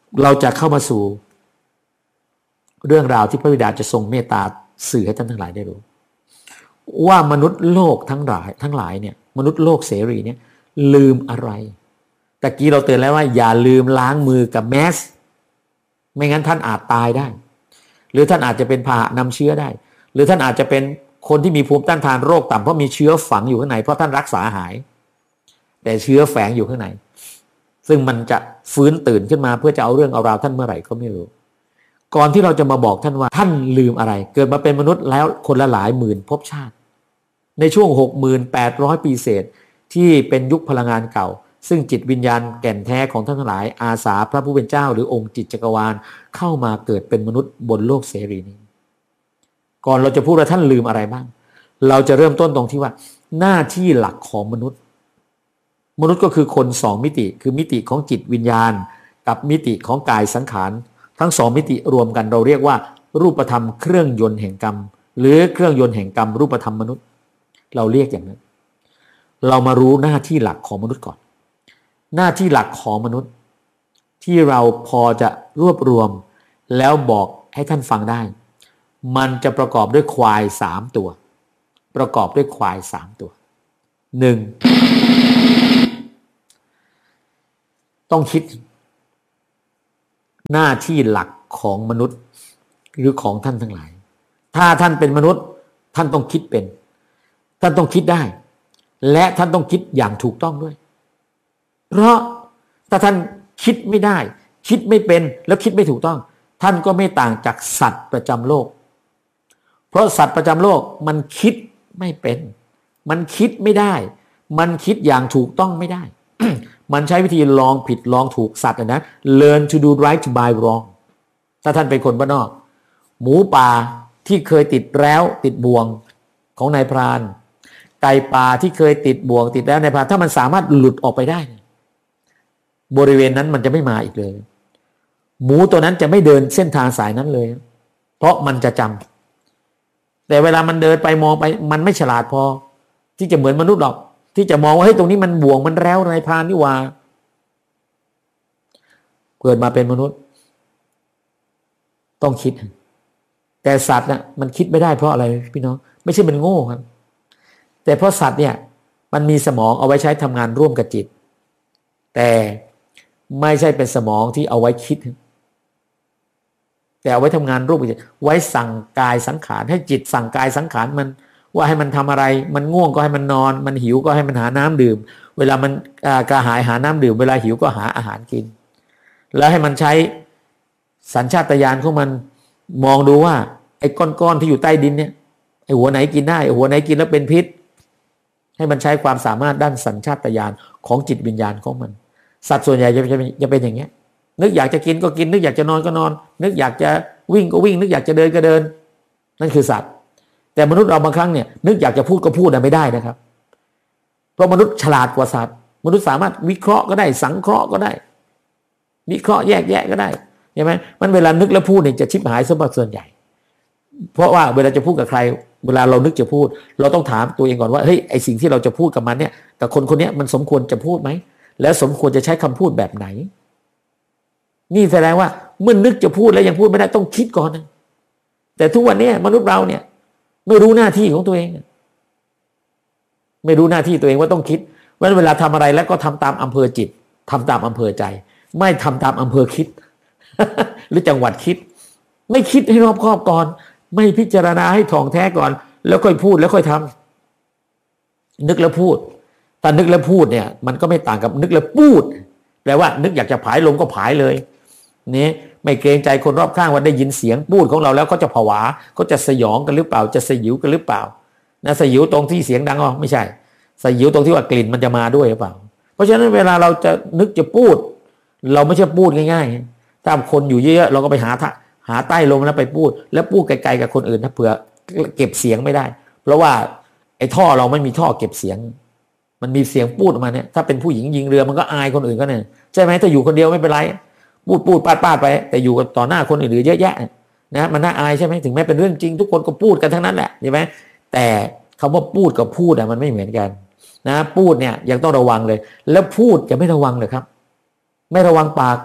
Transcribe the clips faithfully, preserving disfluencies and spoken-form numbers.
เราจะเข้ามาสู่เรื่องราวที่พระบิดาจะทรงเมตตาสื่อให้ท่านทั้งหลายได้รู้ว่ามนุษย์โลกทั้งหลายทั้งหลายเนี่ยมนุษย์โลกเสรีเนี่ยลืมอะไรตะกี้เราเตือนแล้วว่าอย่าลืมล้างมือกับแมสไม่งั้นท่านอาจตายได้หรือท่านอาจจะเป็นพาหะนำเชื้อได้หรือท่านอาจจะเป็นคนที่มีภูมิต้านทานโรคต่ำเพราะมีเชื้อฝังอยู่ข้างในเพราะท่านรักษาหายแต่เชื้อแฝงอยู่ข้างในซึ่งมันจะฟื้นตื่นขึ้นมาเพื่อจะเอาเรื่องเอาราวท่านเมื่อไหร่ก็ไม่รู้ก่อนที่เราจะมาบอกท่านว่าท่านลืมอะไรเกิดมาเป็นมนุษย์แล้วคนละหลายหมื่นภพชาติในช่วง หกหมื่นแปดร้อย ปีเศษที่เป็นยุคพลังงานเก่าซึ่งจิตวิญญาณแก่นแท้ของท่านทั้งหลายอาสาพระผู้เป็นเจ้าหรือองค์จิตจักรวาลเข้ามาเกิดเป็นมนุษย์บนโลกเสรีนี้ก่อนเราจะพูดว่าท่านลืมอะไรบ้างเราจะเริ่มต้นตรงที่ว่าหน้าที่หลักของมนุษย์มนุษย์ก็คือคนสองมิติคือมิติของจิตวิญญาณกับมิติของกายสังขารทั้งสองมิติรวมกันเราเรียกว่ารูปธรรมเครื่องยนต์แห่งกรรมหรือเครื่องยนต์แห่งกรรมรูปธรรมมนุษย์เราเรียกอย่างนั้นเรามารู้หน้าที่หลักของมนุษย์ก่อนหน้าที่หลักของมนุษย์ที่เราพอจะรวบรวมแล้วบอกให้ท่านฟังได้มันจะประกอบด้วยควายสามตัวประกอบด้วยควายสามตัวหนึ่งต้องคิดหน้าที่หลักของมนุษย์หรือของท่านทั้งหลายถ้าท่านเป็นมนุษย์ท่านต้องคิดเป็นท่านต้องคิดได้และท่านต้องคิดอย่างถูกต้องด้วยเพราะถ้าท่านคิดไม่ได้คิดไม่เป็นแล้วคิดไม่ถูกต้องท่านก็ไม่ต่างจากสัตว์ประจำโลกเพราะสัตว์ประจำโลกมันคิดไม่เป็นมันคิดไม่ได้มันคิดอย่างถูกต้องไม่ได้ มันใช้วิธีลองผิดลองถูกสัตว์นะ learn to do right by wrong ถ้าท่านเป็นคนบ้านนอกหมูป่าที่เคยติดแล้วติดบ่วงของนายพรานไก่ป่าที่เคยติดบ่วงติดแล้วนายพรานถ้ามันสามารถหลุดออกไปได้บริเวณนั้นมันจะไม่มาอีกเลยหมูตัวนั้นจะไม่เดินเส้นทางสายนั้นเลยเพราะมันจะจำแต่เวลามันเดินไปมองไปมันไม่ฉลาดพอที่จะเหมือนมนุษย์หรอกที่จะมองว่าเฮ้ยตรงนี้มันบ่วงมันแล้วนายพรานนี่ว่าเกิดมาเป็นมนุษย์ต้องคิดแต่สัตว์น่ะมันคิดไม่ได้เพราะอะไรพี่น้องไม่ใช่มันโง่ครับแต่เพราะสัตว์เนี่ยมันมีสมองเอาไว้ใช้ทำงานร่วมกับจิตแต่ไม่ใช่เป็นสมองที่เอาไว้คิดแต่เอาไว้ทำงานร่วมกับจิตไว้สั่งกายสังขารให้จิตสั่งกายสังขารมันว่าให้มันทำอะไรมันง่วงก็ให้มันนอนมันหิวก็ให้มันหาน้ำดื่มเวลามันกระหายหาน้ำดื่มเวลาหิวก็หาอาหารกินแล้วให้มันใช้สัญชาตญาณของมันมองดูว่าไอ้ก้อนๆที่อยู่ใต้ดินเนี่ยไอ้หัวไหนกินได้ไอ้หัวไหนกินแล้วเป็นพิษให้มันใช้ความสามารถด้านสัญชาตญาณของจิตวิญญาณของมันสัตว์ส่วนใหญ่จะจะเป็นอย่างเงี้ยนึกอยากจะกินก็กินนึกอยากจะนอนก็นอนนึกอยากจะวิ่งก็วิ่งนึกอยากจะเดินก็เดินนั่นคือสัตว์แต่มนุษย์เราบางครั้งเนี่ยนึกอยากจะพูดก็พูดไม่ได้นะครับเพราะมนุษย์ฉลาดกว่าสัตว์มนุษย์สามารถวิเคราะห์ก็ได้สังเคราะห์ก็ได้วิเคราะห์แยกแยะก็ได้ใช่ไหมมันเวลานึกแล้วพูดเนี่ยจะชิบหายสมบัติส่วนใหญ่เพราะว่าเวลาจะพูดกับใครเวลาเรานึกจะพูดเราต้องถามตัวเองก่อนว่าเฮ้ยไอสิ่งที่เราจะพูดกับมันเนี่ยกับคนคนนี้มันสมควรจะพูดไหมแล้วสมควรจะใช้คำพูดแบบไหนนี่แสดงว่าเมื่อนึกจะพูดแล้วยังพูดไม่ได้ต้องคิดก่อนนะแต่ทุกวันนี้มนุษย์เราเนี่ยไม่รู้หน้าที่ของตัวเองไม่รู้หน้าที่ตัวเองว่าต้องคิดว่าเวลาทำอะไรแล้วก็ทำตามอำเภอจิตทำตามอำเภอใจไม่ทำตามอำเภอคิด หรือจังหวัดคิดไม่คิดให้รอบคอบก่อนไม่พิจารณาให้ถ่องแท้ก่อนแล้วค่อยพูดแล้วค่อยทำนึกแล้วพูดถ้านึกแล้วพูดเนี่ยมันก็ไม่ต่างกับนึกแล้วพูดแปลว่านึกอยากจะผายลมก็ผายเลยนี่ไม่เกรงใจคนรอบข้างว่าได้ยินเสียงพูดของเราแล้วเขาจะผวาเขาจะสยองกันหรือเปล่าจะสยิวกันหรือเปล่านะสยิวตรงที่เสียงดังอ๋อไม่ใช่สยิวตรงที่ว่ากลิ่นมันจะมาด้วยหรือเปล่าเพราะฉะนั้นเวลาเราจะนึกจะพูดเราไม่ใช่พูดง่ายๆถ้าคนอยู่เยอะๆเราก็ไปหาหาใต้ลมแล้วไปพูดแล้วพูดไกลๆกับคนอื่นถ้าเผื่อเก็บเสียงไม่ได้เพราะว่าไอ้ท่อเราไม่มีท่อเก็บเสียงมันมีเสียงพูดออกมาเนี่ยถ้าเป็นผู้หญิงยิงเรือมันก็อายคนอื่นก็เนี่ยใช่ไหมถ้าอยู่คนเดียวไม่เป็นไรพูดพูดปาดปาดไปแต่อยู่กับต่อหน้าคนอื่นเยอะแยะนะมันน่าอายใช่ไหมถึงแม้เป็นเรื่องจริงทุกคนก็พูดกันทั้งนั้นแหละใช่ไหมแต่คำว่าพูดกับพูดอ่ะมันไม่เหมือนกันนะพูดเนี่ยยังต้องระวังเลยแล้วพูดจะไม่ระวังเลยครับไม่ระวังปาก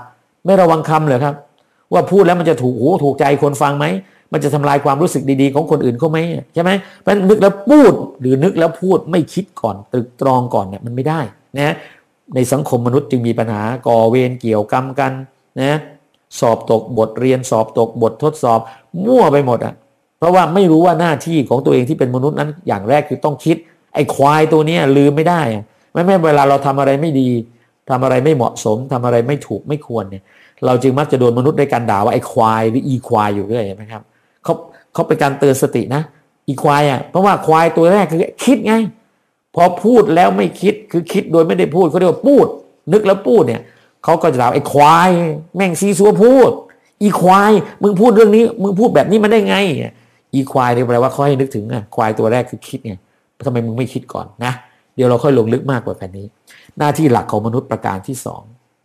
ไม่ระวังคำเหรอครับว่าพูดแล้วมันจะถูกหูถูกใจคนฟังไหมมันจะทำลายความรู้สึกดีๆของคนอื่นเขาไหมใช่ไหมเพราะนึกแล้วพูดหรือนึกแล้วพูดไม่คิดก่อนตรึกตรองก่อนเนี่ยมันไม่ได้นะในสังคมมนุษย์จึงมีปัญหาก่อเวรเกี่ยวกรรมกันนะสอบตกบทเรียนสอบตกบททดสอบมั่วไปหมดอ่ะเพราะว่าไม่รู้ว่าหน้าที่ของตัวเองที่เป็นมนุษย์นั้นอย่างแรกคือต้องคิดไอ้ควายตัวนี้ลืมไม่ได้ไม่ไม่เวลาเราทำอะไรไม่ดีทำอะไรไม่เหมาะสมทำอะไรไม่ถูกไม่ควรเนี่ยเราจึงมักจะโดนมนุษย์ด้วยการด่าว่าไอ้ควายหรืออีควายอยู่เรื่อยเห็นไหมครับเขาเขาเป็นการเตือนสตินะอีควายอ่ะเพราะว่าควายตัวแรกคือคิดไงพอพูดแล้วไม่คิดคือคิดโดยไม่ได้พูดเขาเรียกว่าพูดนึกแล้วพูดเนี่ยเขาก็จะด่าไอ้ควายแม่งซีซัวพูดอีควายมึงพูดเรื่องนี้มึงพูดแบบนี้มันได้ไงอีควายเนี่ยแปลว่าเขาให้นึกถึงอ่ะควายตัวแรกคือคิดไงทำไมมึงไม่คิดก่อนนะเดี๋ยวเราค่อยลงลึกมากกว่าแผ่นนี้หน้าที่หลักของมนุษย์ประการที่สอง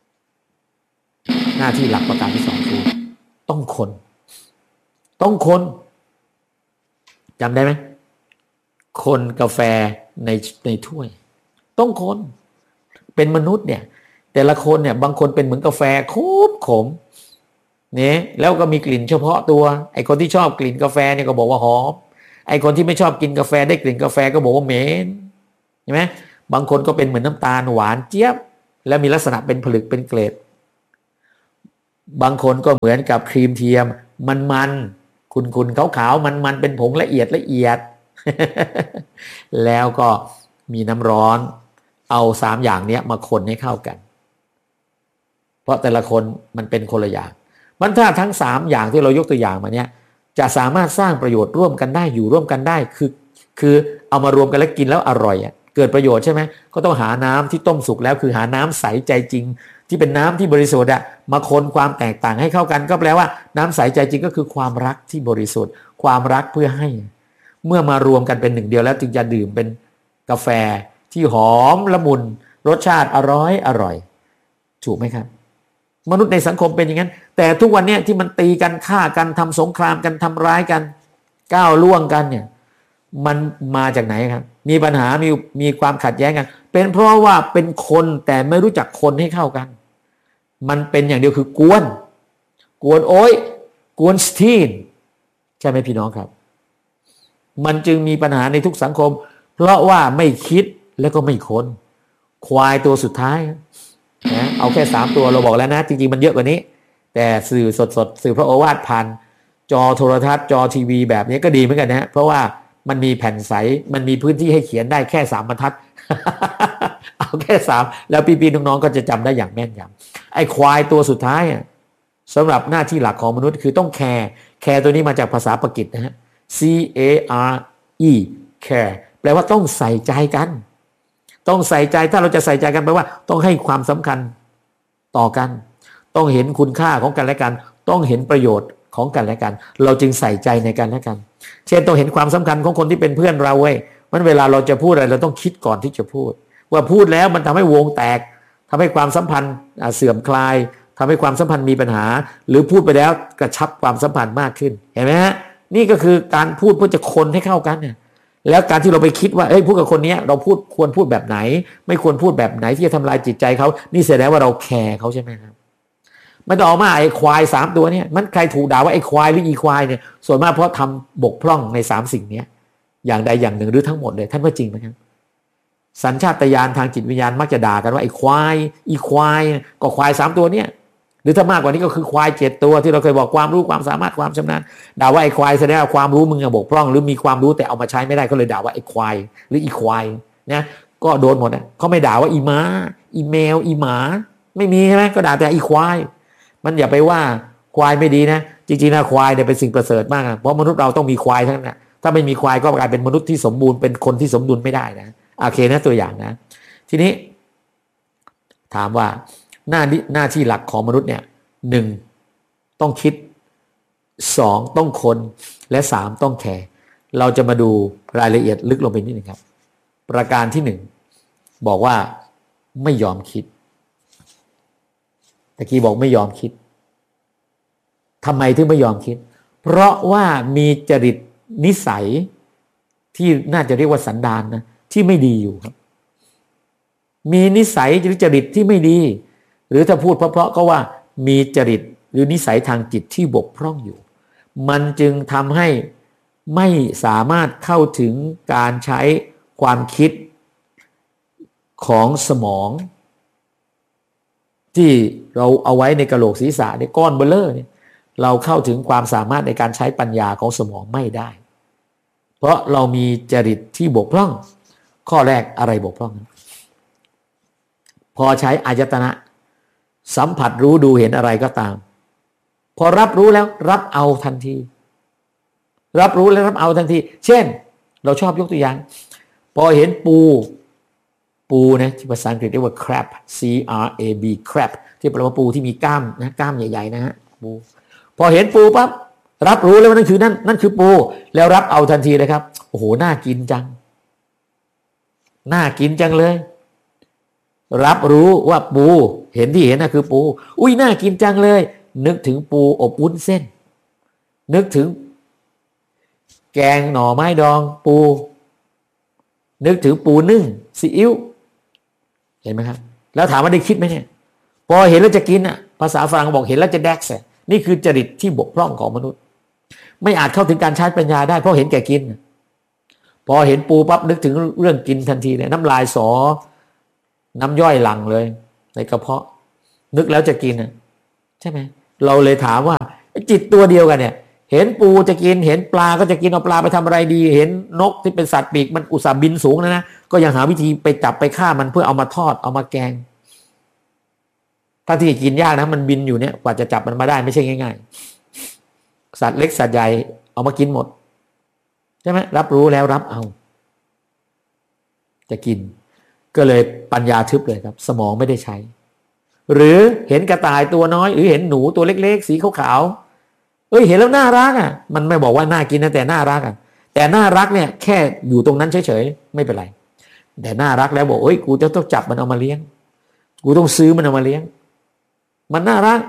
หน้าที่หลักประการที่สองคือต้องคนต้องคนจำได้ไหมคนกาแฟในในถ้วยต้องคนเป็นมนุษย์เนี่ยแต่ละคนเนี่ยบางคนเป็นเหมือนกาแฟขมขมเนี่ยแล้วก็มีกลิ่นเฉพาะตัวไอ้คนที่ชอบกลิ่นกาแฟเนี่ยก็บอกว่าหอมไอ้คนที่ไม่ชอบกินกาแฟได้กลิ่นกาแฟก็บอกว่าเหม็นใช่ไหมบางคนก็เป็นเหมือนน้ำตาลหวานเจี๊ยบแล้วมีลักษณะเป็นผลึกเป็นเกล็ดบางคนก็เหมือนกับครีมเทียมมันมันคุณคุณขาวขาวมันมันเป็นผงละเอียดละเอียด แล้วก็มีน้ำร้อนเอาสามอย่างนี้มาคนให้เข้ากันเพราะแต่ละคนมันเป็นคนละอย่างมันถ้าทั้งสามอย่างที่เรายกตัวอย่างมาเนี้ยจะสามารถสร้างประโยชน์ร่วมกันได้อยู่ร่วมกันได้คือคือเอามารวมกันแล้วกินแล้วอร่อยอ่ะเกิดประโยชน์ใช่ไหมก็ต้องหาน้ำที่ต้มสุกแล้วคือหาน้ำใสใจจริงที่เป็นน้ำที่บริสุทธิ์อะมาคนความแตกต่างให้เข้ากันก็แปลว่าน้ำใสใจจริงก็คือความรักที่บริสุทธิ์ความรักเพื่อให้เมื่อมารวมกันเป็นหนึ่งเดียวแล้วจึงจะดื่มเป็นกาแฟที่หอมละมุนรสชาติอร่อยอร่อยถูกไหมครับมนุษย์ในสังคมเป็นอย่างนั้นแต่ทุกวันนี้ที่มันตีกันฆ่ากันทำสงครามกันทำร้ายกันก้าวล่วงกันเนี่ยมันมาจากไหนครับมีปัญหามีมีความขัดแย้งกันเป็นเพราะว่าเป็นคนแต่ไม่รู้จักคนให้เข้ากันมันเป็นอย่างเดียวคือกวนกวนโอ้ยกวนสตีนใช่ไหมพี่น้องครับมันจึงมีปัญหาในทุกสังคมเพราะว่าไม่คิดแล้วก็ไม่ค้นควายตัวสุดท้ายนะเอาแค่สามตัวเราบอกแล้วนะจริงๆมันเยอะกว่านี้แต่สื่อสดๆสื่อพระโอวาทผ่านจอโทรทัศน์จอทีวีแบบนี้ก็ดีเหมือนกันนะเพราะว่ามันมีแผ่นใสมันมีพื้นที่ให้เขียนได้แค่สามบรรทัด เอาแค่สามแล้วพี่ๆน้องๆก็จะจำได้อย่างแม่นยำไอ้ควายตัวสุดท้ายสำหรับหน้าที่หลักของมนุษย์คือต้องแคร์แคร์ตัวนี้มาจากภาษาปากีสนะฮะ C A R E care แปลว่าต้องใส่ใจกันต้องใส่ใจถ้าเราจะใส่ใจกันแปลว่าต้องให้ความสำคัญต่อกันต้องเห็นคุณค่าของกันและกันต้องเห็นประโยชน์ของกันและกันเราจึงใส่ใจในกันและกันเช่นต้องเห็นความสำคัญของคนที่เป็นเพื่อนเราเว้ยมันเวลาเราจะพูดอะไรเราต้องคิดก่อนที่จะพูดว่าพูดแล้วมันทำให้วงแตกทำให้ความสัมพันธ์เสื่อมคลายทำให้ความสัมพันธ์มีปัญหาหรือพูดไปแล้วกระชับความสัมพันธ์มากขึ้นเห็นไหมฮะนี่ก็คือการพูดเพื่อจะคนให้เข้ากันเนี่ยแล้วการที่เราไปคิดว่าเอ้ยพูดกับคนนี้เราพูดควรพูดแบบไหนไม่ควรพูดแบบไหนที่จะทำลายจิตใจเขานี่แสดงว่าเราแคร์เขาใช่ไหมครับมันออกมาไอ้ควายสามตัวเนี่ยมันใครถูกด่าว่าไอ้ควายหรืออีควายเนี่ยส่วนมากเพราะทำบกพร่องในสามสิ่งนี้อย่างใดอย่างหนึ่งหรือทั้งหมดเลยท่านว่าจริงไหมครับสัญชาตญาณทางจิตวิญญาณมักจะด่ากันว่าไอ้ควายอีควายก็ควายสามตัวเนี่ยหรือถ้ามากกว่านี้ก็คือควายเจ็ดตัวที่เราเคยบอกความรู้ความสามารถความชำนาญด่าว่าไอ้ควายแสดงว่าความรู้มึงบกพร่องหรือมีความรู้แต่เอามาใช้ไม่ได้ก็เลยด่าว่าไอ้ควายหรืออีควายนะก็โดนหมดนะเขาไม่ด่าว่าอีม้าอีแมวอีหมาไม่มีใช่ไหมก็ด่าแต่อีควายมันอย่าไปว่าควายไม่ดีนะจริงๆนะควายเนี่ยเป็นสิ่งประเสริฐมากเพราะมนุษย์เราต้องมีควายทั้งนั้นถ้าไม่มีควายก็กลายเป็นมนุษย์ที่สมบูรณ์เป็นคนที่สมดุลไม่ได้นะโอเคนะตัวอย่างนะทีนี้ถามว่าหน้าหน้าที่หลักของมนุษย์เนี่ยหนึ่งต้องคิดสองต้องคนและสามต้องแคร์เราจะมาดูรายละเอียดลึกลงไปนิดนึงครับประการที่หนึ่งบอกว่าไม่ยอมคิดตะกี้บอกไม่ยอมคิดทำไมถึงไม่ยอมคิดเพราะว่ามีจริตนิสัยที่น่าจะเรียกว่าสันดานนะที่ไม่ดีอยู่ครับมีนิสัยหรือจริตที่ไม่ดีหรือถ้าพูดเพราะๆก็ว่ามีจริตหรือนิสัยทางจิตที่บกพร่องอยู่มันจึงทำให้ไม่สามารถเข้าถึงการใช้ความคิดของสมองที่เราเอาไว้ในกะโหลกศีรษะในก้อนเบลเลอร์เนี่ยเราเข้าถึงความสามารถในการใช้ปัญญาของสมองไม่ได้เพราะเรามีจริตที่บกพร่องข้อแรกอะไรบกพร่องพอใช้อายตนะสัมผัสรู้ดูเห็นอะไรก็ตามพอรับรู้แล้วรับเอาทันทีรับรู้แล้วรับเอาทันทีเช่นเราชอบยกตัวอย่างพอเห็นปูปูนะที่ภาษาอังกฤษเรียกว่า crab c r a b crab ที่แปลว่าปูที่มีกล้ามนะกล้ามใหญ่ๆนะฮะปูพอเห็นปูปั๊บรับรู้แล้วว่านั่นคือนั่นนั่นคือปูแล้วรับเอาทันทีเลยครับโอ้โหน่ากินจังน่ากินจังเลยรับรู้ว่าปูเห็นที่เห็นน่ะคือปูอุ้ยน่ากินจังเลยนึกถึงปูอบวุ้นเส้นนึกถึงแกงหน่อไม้ดองปูนึกถึงปูนึ่งซีอิ๊วเห็นไหมครับแล้วถามว่าได้คิดไหมเนี่ยพอเห็นแล้วจะกินอ่ะภาษาฝรั่งบอกเห็นแล้วจะแดกแสนี่คือจริตที่บกพร่องของมนุษย์ไม่อาจเข้าถึงการใช้ปัญญาได้เพราะเห็นแก่กินพอเห็นปูปั๊บนึกถึงเรื่องกินทันทีเลยน้ำลายสอน้ำย่อยหลั่งเลยในกระเพาะนึกแล้วจะกินอ่ะใช่ไหมเราเลยถามว่าจิตตัวเดียวกันเนี่ยเห็นปูจะกินเห็นปลาก็จะกินเอาปลาไปทำอะไรดีเห็นนกที่เป็นสัตว์ปีกมันอุตส่าห์บินสูงนะนะก็ยังหาวิธีไปจับไปฆ่ามันเพื่อเอามาทอดเอามาแกงถ้าที่กินยากนะมันบินอยู่เนี่ยกว่าจะจับมันมาได้ไม่ใช่ง่ายๆสัตว์เล็กสัตว์ใหญ่เอามากินหมดใช่ไหมรับรู้แล้วรับเอาจะกินก็เลยปัญญาทึบเลยครับสมองไม่ได้ใช้หรือเห็นกระต่ายตัวน้อยหรือเห็นหนูตัวเล็กๆสีขาวๆเอ้ยเห็นแล้วน่ารักอ่ะมันไม่บอกว่าน่ากินนะแต่น่ารักอ่ะแต่น่ารักเนี่ยแค่อยู่ตรงนั้นเฉยๆไม่เป็นไรแต่น่ารักแล้วบอกเอ้ยกูจะต้องจับมันเอามาเลี้ยงกูต้องซื้อมันเอามาเลี้ยงมันน่ารัก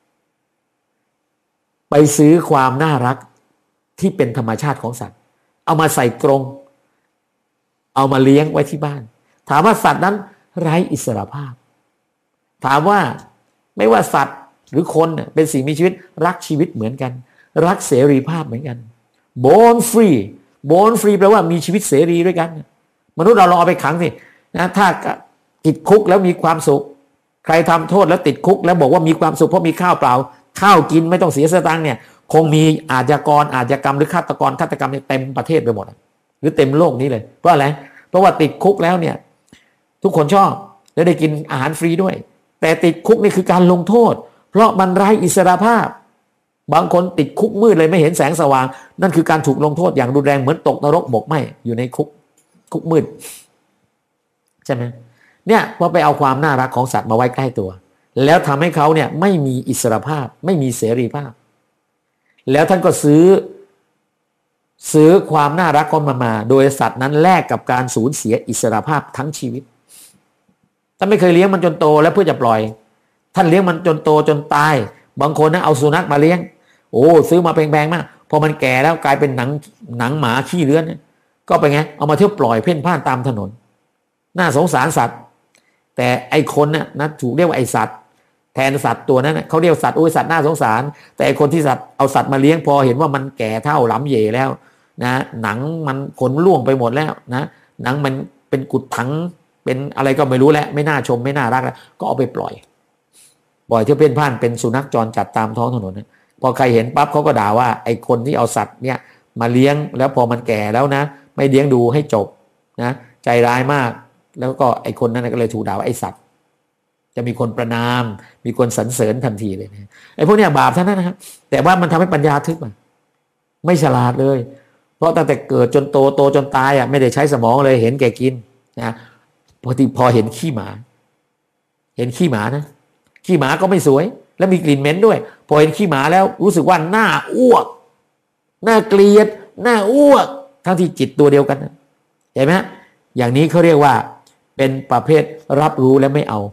ไปซื้อความน่ารักที่เป็นธรรมชาติของสัตว์เอามาใส่กรงเอามาเลี้ยงไว้ที่บ้านถามว่าสัตว์นั้นไร้อิสรภาพถามว่าไม่ว่าสัตว์หรือคนเป็นสิ่งมีชีวิตรักชีวิตเหมือนกันรักเสรีภาพเหมือนกัน born free born free แปลว่ามีชีวิตเสรีด้วยกันมนุษย์เราลองเอาไปขังสินะถ้าติดคุกแล้วมีความสุขใครทำโทษแล้วติดคุกแล้วบอกว่ามีความสุขเพราะมีข้าวเปล่าข้าวกินไม่ต้องเสียสตางค์เนี่ยคงมีอาชญากรอาชญากรรมหรือฆาตกรฆาตกรรมเนี่ยเต็มประเทศไปหมดหรือเต็มโลกนี้เลยเพราะอะไรเพราะว่าติดคุกแล้วเนี่ยทุกคนชอบแล้วได้กินอาหารฟรีด้วยแต่ติดคุกนี่คือการลงโทษเพราะมันไร้อิสรภาพบางคนติดคุกมืดเลยไม่เห็นแสงสว่างนั่นคือการถูกลงโทษอย่างรุนแรงเหมือนตกนรกหมกไหม้อยู่ในคุกคุกมืดใช่ไหมเนี่ยพอไปเอาความน่ารักของสัตว์มาไว้ใกล้ตัวแล้วทำให้เขาเนี่ยไม่มีอิสรภาพไม่มีเสรีภาพแล้วท่านก็ซื้อซื้อความน่ารักของมันมาโดยสัตว์นั้นแลกกับการสูญเสียอิสรภาพทั้งชีวิตท่านไม่เคยเลี้ยงมันจนโตแล้วเพื่อจะปล่อยท่านเลี้ยงมันจนโตจนตายบางคนนะเอาสุนัขมาเลี้ยงโอ้ซื้อมาแพงๆมากพอมันแก่แล้วกลายเป็นหนังหนังหมาขี้เลื้อนก็ไปไงเอามาเที่ยวปล่อยเพ่นพ่านตามถนนน่าสงสารสัตว์แต่ไอคนน่ะนะถูกเรียกว่าไอสัตว์แทนสัตว์ตัวนั้นนะเขาเรียกสัตว์โอ้ยสัตว์น่าสงสารแต่ไอคนที่สัตว์เอาสัตว์มาเลี้ยงพอเห็นว่ามันแก่เท่าหลำเหย่แล้วนะหนังมันขนร่วงไปหมดแล้วนะหนังมันเป็นกุดถังเป็นอะไรก็ไม่รู้แล้วไม่น่าชมไม่น่ารักแล้วก็เอาไปปล่อยปล่อยเที่ยวเพ่นพ่านเป็นสุนัขจรจัดตามท้องถนนนะพอใครเห็นปั๊บเขาก็ด่าว่าไอคนที่เอาสัตว์เนี่ยมาเลี้ยงแล้วพอมันแก่แล้วนะไม่เลี้ยงดูให้จบนะใจร้ายมากแล้วก็ไอคนนั้นก็เลยถูกด่าว่าไอสัตว์จะมีคนประนามมีคนสรรเสริญทันทีเลยนะไอพวกเนี้ยบาปทั้งนั้นนะครับแต่ว่ามันทำให้ปัญญาทึบอ่ะไม่ฉลาดเลยเพราะตั้งแต่เกิดจนโตโตจนตายอ่ะไม่ได้ใช้สมองเลยเห็นแก่กินนะปกติพอเห็นขี้หมาเห็นขี้หมานะขี้หมาก็ไม่สวยแล้วมีกลิ่นเหม็นด้วยพอเห็นขี้หมาแล้วรู้สึกว่าหน้าอ้วกหน้าเกลียดหน้าอ้วกทั้งที่จิตตัวเดียวกันนะเห็นไหมอย่างนี้เขาเรียกว่าเป็นประเภทรับรู้แล้วไม่เอา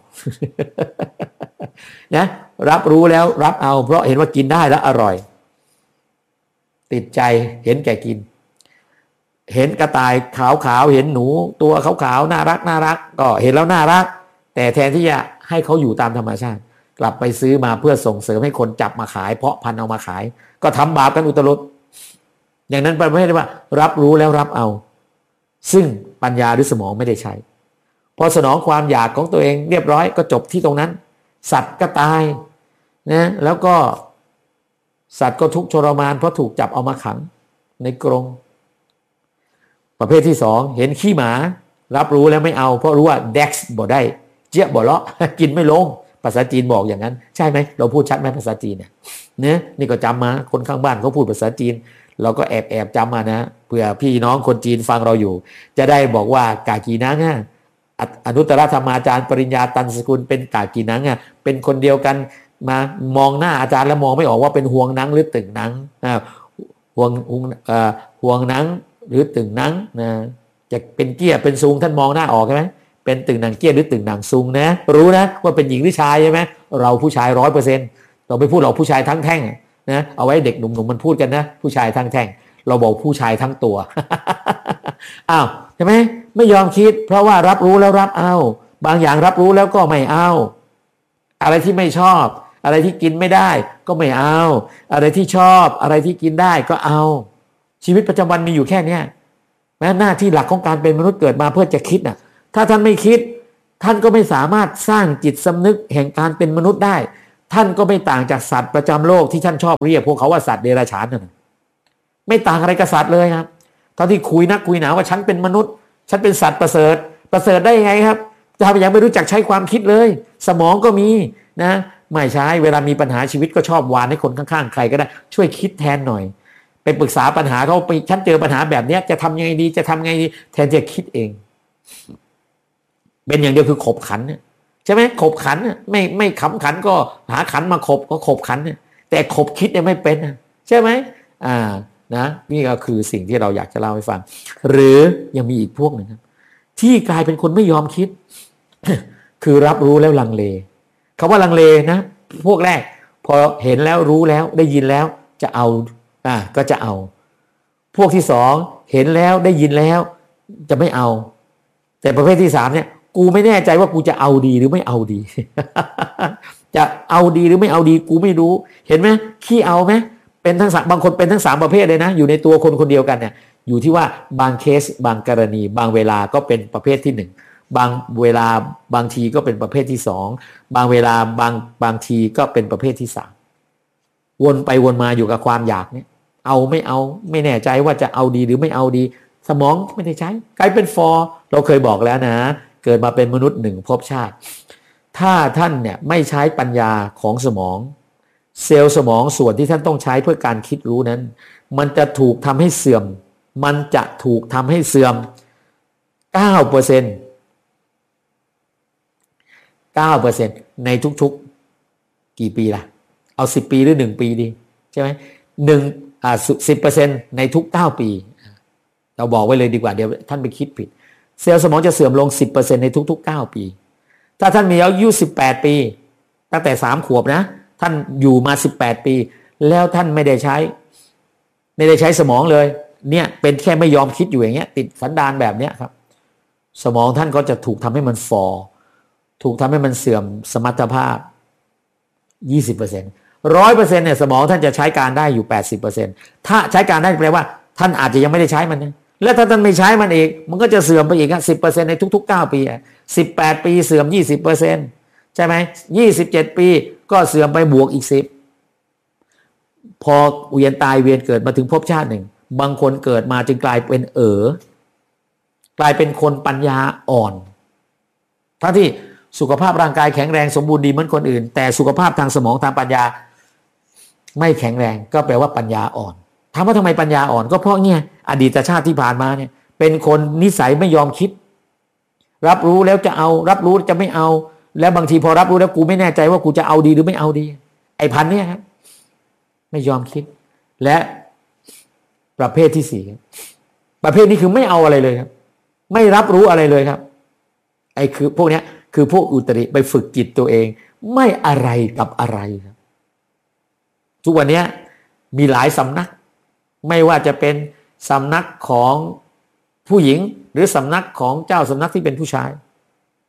นะรับรู้แล้วรับเอาเพราะเห็นว่ากินได้แล้วอร่อยติดใจเห็นแก่กินเห็นกระต่ายขาวๆเห็นหนูตัวขาวๆน่ารักน่ารักก็เห็นแล้วน่ารักแต่แทนที่จะให้เขาอยู่ตามธรรมชาติกลับไปซื้อมาเพื่อส่งเสริมให้คนจับมาขายเพาะพันธุ์เอามาขายก็ทำบาปกันอุตรุดอย่างนั้นประเภทว่ารับรู้แล้วรับเอาซึ่งปัญญาหรือสมองไม่ได้ใช้พอสนองความอยากของตัวเองเรียบร้อยก็จบที่ตรงนั้นสัตว์ก็ตายนะแล้วก็สัตว์ก็ทุกข์ทรมานเพราะถูกจับเอามาขังในกรงประเภทที่สองเห็นขี้หมารับรู้แล้วไม่เอาเพราะรู้ว่า dex บ่ได้เจี๊ยบบ่เลาะกินไม่ลงภาษาจีนบอกอย่างนั้นใช่ไหมเราพูดชัดไหมภาษาจีนเนี่ยเนี่ยนี่ก็จำมาคนข้างบ้านเขาพูดภาษาจีนเราก็แอบแอบจำมานะเผื่อพี่น้องคนจีนฟังเราอยู่จะได้บอกว่ากากีนังอนุตตรธรรมาจารย์ปริญญาตันสกุลเป็นกากีนังเป็นคนเดียวกันมามองหน้าอาจารย์แล้วมองไม่ออกว่าเป็นห่วงนังหรือตึงนังห่วงห่วงนังหรือตึงนังนะจะเป็นเกี้ยเป็นซุงท่านมองหน้าออกใช่ไหมเป็นตึงหนังเกี้ยหรือตึงหนังซุงนะรู้นะว่าเป็นหญิงหรือชายใช่ไหมเราผู้ชายร้อยเปอร์เซ็นต์เราไม่พูดเราผู้ชายทั้งแท่งนะเอาไว้เด็กหนุ่มๆมันพูดกันนะผู้ชายทั้งแท่งเราบอกผู้ชายทั้งตัวอ้าวใช่ไหมไม่ยอมคิดเพราะว่ารับรู้แล้วรับเอาบางอย่างรับรู้แล้วก็ไม่เอาอะไรที่ไม่ชอบอะไรที่กินไม่ได้ก็ไม่เอาอะไรที่ชอบอะไรที่กินได้ก็เอาชีวิตประจำวันมีอยู่แค่นี้แม้หน้าที่หลักของการเป็นมนุษย์เกิดมาเพื่อจะคิดน่ะถ้าท่านไม่คิดท่านก็ไม่สามารถสร้างจิตสำนึกแห่งการเป็นมนุษย์ได้ท่านก็ไม่ต่างจากสัตว์ประจำโลกที่ท่านชอบเรียกพวกเขาว่าสัตว์เดรัจฉานนั่นไม่ต่างอะไรกับสัตว์เลยครับเท่าที่คุยนักคุยหนาว่าฉันเป็นมนุษย์ฉันเป็นสัตว์ประเสริฐประเสริฐได้ยังไงครับถ้ายังไม่รู้จักใช้ความคิดเลยสมองก็มีนะไม่ใช่เวลามีปัญหาชีวิตก็ชอบวานให้คนข้างๆใครก็ได้ช่วยคิดแทนหน่อยไปปรึกษาปัญหาเขาไปฉันเจอปัญหาแบบนี้จะทำยังไงดีจะทำไงดีแทนจะคิดเองเป็นอย่างเดียวคือขบขันเนี่ยใช่ไหมขบขันไม่ไม่ขำขันก็หาขันมาขบก็ขบขันเนี่ยแต่ขบคิดเนี่ยไม่เป็นใช่ไหมอ่านะนี่ก็คือสิ่งที่เราอยากจะเล่าให้ฟังหรือยังมีอีกพวกหนึ่งครับที่กลายเป็นคนไม่ยอมคิด คือรับรู้แล้วลังเลคำว่าลังเลนะพวกแรกพอเห็นแล้วรู้แล้วได้ยินแล้วจะเอาอ่าก็จะเอาพวกที่สองเห็นแล้วได้ยินแล้วจะไม่เอาแต่ประเภทที่สามเนี่ยกูไม่แน่ใจว่ากูจะเอาดีหรือไม่เอาดี จะเอาดีหรือไม่เอาดีกูไม่รู้เห็นไหมขี้เอาไหมเป็นทั้งบางคนเป็นทั้งสามประเภทเลยนะอยู่ในตัวคนคนเดียวกันเนี่ยอยู่ที่ว่าบางเคสบางกรณีบางเวลาก็เป็นประเภทที่หนึ่งบางเวลาบางทีก็เป็นประเภทที่สองบางเวลาบางบางทีก็เป็นประเภทที่สามวนไปวนมาอยู่กับความอยากเนี่ยเอาไม่เอาไม่แน่ใจว่าจะเอาดีหรือไม่เอาดีสมองไม่ได้ใช้กลายเป็นฟอร์เราเคยบอกแล้วนะเกิดมาเป็นมนุษย์หนึ่งภพชาติถ้าท่านเนี่ยไม่ใช้ปัญญาของสมองเซลล์สมองส่วนที่ท่านต้องใช้เพื่อการคิดรู้นั้นมันจะถูกทำให้เสื่อมมันจะถูกทำให้เสื่อม เก้าเปอร์เซ็นต์ เก้าเปอร์เซ็นต์ ในทุกๆกี่ปีล่ะเอาสิบปีหรือหนึ่งปีดีใช่ไหมหนึ่งอ่าสิบเปอร์เซ็นต์ในทุกเก้าปีเราบอกไว้เลยดีกว่าเดี๋ยวท่านไปคิดผิดเซลล์สมองจะเสื่อมลง สิบเปอร์เซ็นต์ ในทุกๆเก้าปีถ้าท่านมีอายุสิบแปดปีตั้งแต่สามขวบนะท่านอยู่มาสิบแปดปีแล้วท่านไม่ได้ใช้ไม่ได้ใช้สมองเลยเนี่ยเป็นแค่ไม่ยอมคิดอยู่อย่างเงี้ยติดสันดานแบบเนี้ยครับสมองท่านก็จะถูกทำให้มันฟอถูกทำให้มันเสื่อมสมรรถภาพ ยี่สิบเปอร์เซ็นต์ ร้อยเปอร์เซ็นต์ เนี่ยสมองท่านจะใช้การได้อยู่ แปดสิบเปอร์เซ็นต์ ถ้าใช้การได้แปลว่าท่านอาจจะยังไม่ได้ใช้มันนะแล้วถ้าท่านไม่ใช้มันอีกมันก็จะเสื่อมไปอีก สิบเปอร์เซ็นต์ ในทุกๆเก้าปีสิบแปดปีเสื่อม ยี่สิบเปอร์เซ็นต์ ใช่ไหมยี่สิบเจ็ดปีก็เสื่อมไปบวกอีกสิบพอเวียนตายเวียนเกิดมาถึงภพชาติหนึ่งบางคนเกิดมาจึงกลายเป็นเอ๋อกลายเป็นคนปัญญาอ่อนทั้งที่สุขภาพร่างกายแข็งแรงสมบูรณ์ดีเหมือนคนอื่นแต่สุขภาพทางสมองทางปัญญาไม่แข็งแรงก็แปลว่าปัญญาอ่อนถามว่าทำไมปัญญาอ่อนก็เพราะเนี่ยอดีตชาติที่ผ่านมาเนี่ยเป็นคนนิสัยไม่ยอมคิดรับรู้แล้วจะเอารับรู้จะไม่เอาแล้วบางทีพอรับรู้แล้วกูไม่แน่ใจว่ากูจะเอาดีหรือไม่เอาดีไอ้พันเนี่ยครับไม่ยอมคิดและประเภทที่สี่ประเภทนี้คือไม่เอาอะไรเลยครับไม่รับรู้อะไรเลยครับไอ้คือพวกเนี้ยคือพวกอุตริไปฝึกจิตตัวเองไม่อะไรกับอะไรครับทุกวันนี้มีหลายสำนักไม่ว่าจะเป็นสำนักของผู้หญิงหรือสำนักของเจ้าสำนักที่เป็นผู้ชาย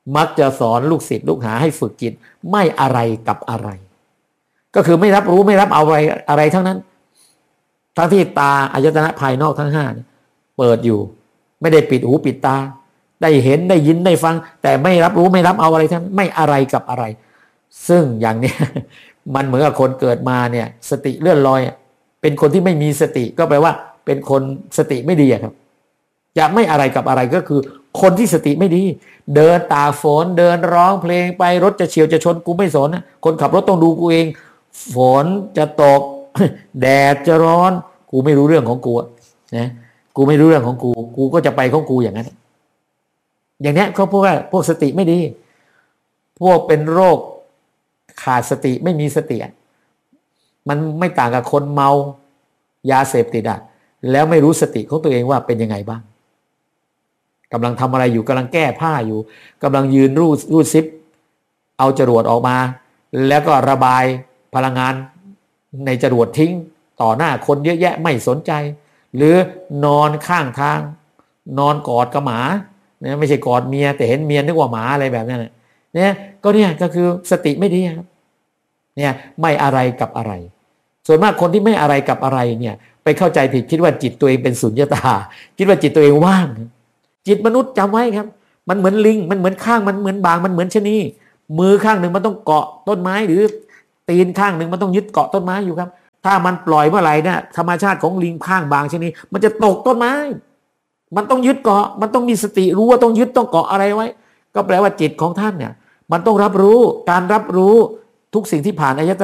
มักจะสอนลูกศิษย์ลูกหาให้ฝึกจิตไม่อะไรกับอะไรก็คือไม่รับรู้ไม่รับเอาอะไรอะไรทั้งนั้นทั้งที่ตาอายตนะภายนอกทั้งห้าเปิดอยู่ไม่ได้ปิดหูปิดตาได้เห็นได้ยินได้ฟังแต่ไม่รับรู้ไม่รับเอาอะไรทั้งไม่อะไรกับอะไรซึ่งอย่างเนี้ยมันเหมือนกับคนเกิดมาเนี่ยสติเลื่อนลอยเป็นคนที่ไม่มีสติก็แปลว่าเป็นคนสติไม่ดีครับจะไม่อะไรกับอะไรก็คือคนที่สติไม่ดีเดินตากฝนเดินร้องเพลงไปรถจะเฉียวจะชนกูไม่สนนะคนขับรถต้องดูกูเองฝนจะตก แดดจะร้อนกูไม่รู้เรื่องของกูนะกูไม่รู้เรื่องของกูกูก็จะไปของกูอย่างนั้นอย่างนี้เขาพวกว่าพวกสติไม่ดีพวกเป็นโรคขาดสติไม่มีสติมันไม่ต่างกับคนเมายาเสพติดอ่ะแล้วไม่รู้สติของตัวเองว่าเป็นยังไงบ้างกำลังทำอะไรอยู่กำลังแก้ผ้าอยู่กำลังยืนรูดรูดซิปเอาจรวดออกมาแล้วก็ระบายพลังงานในจรวดทิ้งต่อหน้าคนเยอะแยะไม่สนใจหรือนอนข้างทางนอนกอดกับหมาเนี่ยไม่ใช่กอดเมียแต่เห็นเมียนึกว่าหมาอะไรแบบนั้นเนี่ยก็เนี่ยก็คือสติไม่ดีครับเนี่ยไม่อะไรกับอะไรส่วนมากคนที่ไม่อะไรกับอะไรเนี่ยไปเข้าใจผิดคิดว่าจิตตัวเองเป็นสุญญตาคิดว่าจิตตัวเองว่างจิตมนุษย์จำไว้ครับมันเหมือนลิงมันเหมือนข้างมันเหมือนบางมันเหมือนชะนีมือข้างหนึ่งมันต้องเกาะต้นไม้หรือตีนข้างหนึ่งมันต้องยึดเกาะต้นไม้อยู่ครับถ้ามันปล่อยเมื่อไหร่เนี่ยธรรมชาติของลิงข้างบางชะนีมันจะตกต้นไม้มันต้องยึดเกาะมันต้องมีสติรู้ว่าต้องยึดต้องเกาะอะไรไว้ก็แปลว่าจิตของท่านเนี่ยมันต้องรับรู้การรับรู้ทุกสิ่งที่ผ่านอายตนะ